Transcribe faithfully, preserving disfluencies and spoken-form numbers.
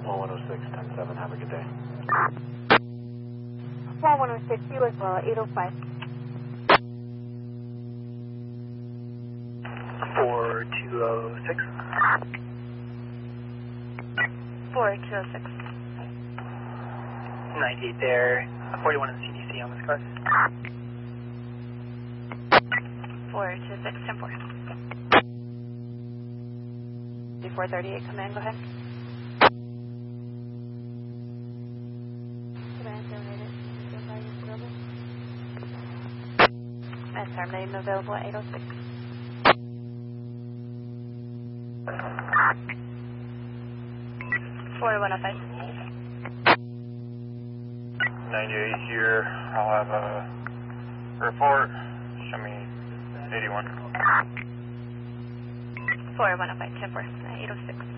one one oh six, ten seven, have a good day. one one oh six, you as well, eight oh five. four two oh six. four two oh six. ninety-eight there, forty-one in the C D C on this car. four two six, ten four. four thirty-eight, come in, go ahead. That's our name available at eight oh six. four one oh five. ninety-eight here, I'll have a report, show me eighty-one. four one oh five, ten four, eight oh six.